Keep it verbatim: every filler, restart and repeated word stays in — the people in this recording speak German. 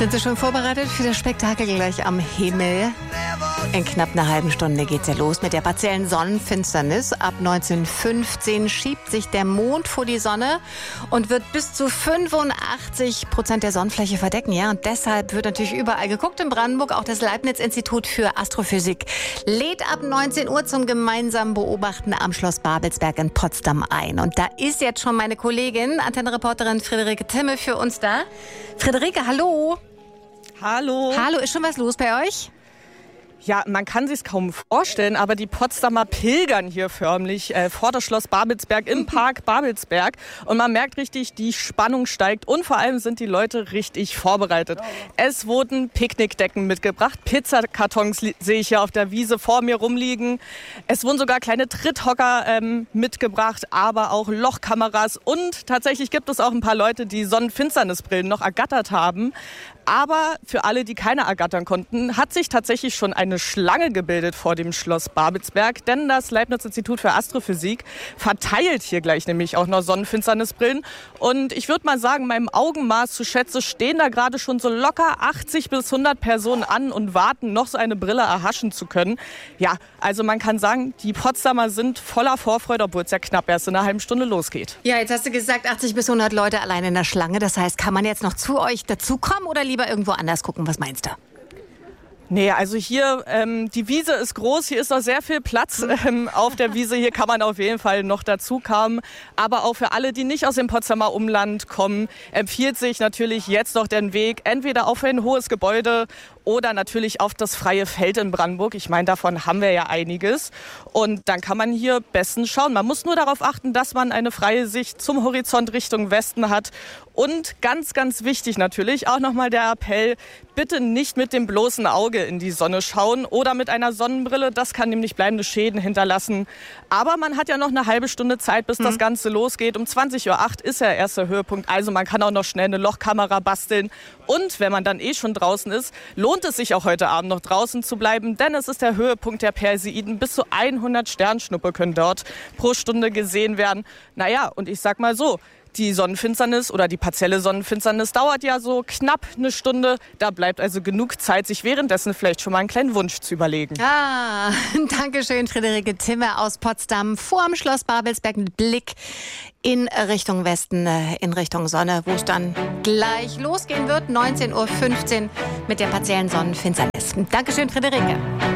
Sind Sie schon vorbereitet für das Spektakel gleich am Himmel? In knapp einer halben Stunde geht's ja los mit der partiellen Sonnenfinsternis. Ab neunzehn Uhr fünfzehn schiebt sich der Mond vor die Sonne und wird bis zu fünfundachtzig Prozent der Sonnenfläche verdecken. Ja, und deshalb wird natürlich überall geguckt in Brandenburg. Auch das Leibniz-Institut für Astrophysik lädt ab neunzehn Uhr zum gemeinsamen Beobachten am Schloss Babelsberg in Potsdam ein. Und da ist jetzt schon meine Kollegin, Antenne-Reporterin Friederike Timme für uns da. Friederike, hallo. Hallo. Hallo, ist schon was los bei euch? Ja, man kann sich's kaum vorstellen, aber die Potsdamer pilgern hier förmlich äh, vor das Schloss Babelsberg im Park Babelsberg. Und man merkt richtig, die Spannung steigt und vor allem sind die Leute richtig vorbereitet. Es wurden Picknickdecken mitgebracht, Pizzakartons li- sehe ich hier auf der Wiese vor mir rumliegen. Es wurden sogar kleine Tritthocker ähm, mitgebracht, aber auch Lochkameras. Und tatsächlich gibt es auch ein paar Leute, die Sonnenfinsternisbrillen noch ergattert haben. Aber für alle, die keine ergattern konnten, hat sich tatsächlich schon eine Schlange gebildet vor dem Schloss Babelsberg. Denn das Leibniz-Institut für Astrophysik verteilt hier gleich nämlich auch noch Sonnenfinsternisbrillen. Und ich würde mal sagen, meinem Augenmaß zu schätzen, stehen da gerade schon so locker achtzig bis hundert Personen an und warten, noch so eine Brille erhaschen zu können. Ja, also man kann sagen, die Potsdamer sind voller Vorfreude, obwohl es ja knapp erst in einer halben Stunde losgeht. Ja, jetzt hast du gesagt, achtzig bis hundert Leute allein in der Schlange. Das heißt, kann man jetzt noch zu euch dazukommen oder lieber irgendwo anders gucken? Was meinst du? Nee, also hier, ähm, die Wiese ist groß, hier ist noch sehr viel Platz ähm, auf der Wiese. Hier kann man auf jeden Fall noch dazu kommen. Aber auch für alle, die nicht aus dem Potsdamer Umland kommen, empfiehlt sich natürlich jetzt noch den Weg entweder auf ein hohes Gebäude oder natürlich auf das freie Feld in Brandenburg. Ich meine, davon haben wir ja einiges. Und dann kann man hier bestens schauen. Man muss nur darauf achten, dass man eine freie Sicht zum Horizont Richtung Westen hat. Und ganz, ganz wichtig natürlich auch nochmal der Appell, bitte nicht mit dem bloßen Auge in die Sonne schauen oder mit einer Sonnenbrille. Das kann nämlich bleibende Schäden hinterlassen. Aber man hat ja noch eine halbe Stunde Zeit, bis hm. das Ganze losgeht. Um zwanzig Uhr acht ist ja der erste Höhepunkt. Also man kann auch noch schnell eine Lochkamera basteln. Und wenn man dann eh schon draußen ist, lohnt es sich auch heute Abend noch draußen zu bleiben. Denn es ist der Höhepunkt der Perseiden. Bis zu hundert Sternschnuppe können dort pro Stunde gesehen werden. Naja, und ich sag mal so, die Sonnenfinsternis oder die partielle Sonnenfinsternis dauert ja so knapp eine Stunde. Da bleibt also genug Zeit, sich währenddessen vielleicht schon mal einen kleinen Wunsch zu überlegen. Ah, danke schön, Friederike Timme aus Potsdam vor dem Schloss Babelsberg mit Blick in Richtung Westen, in Richtung Sonne, wo es dann gleich losgehen wird. neunzehn Uhr fünfzehn mit der partiellen Sonnenfinsternis. Dankeschön, Friederike.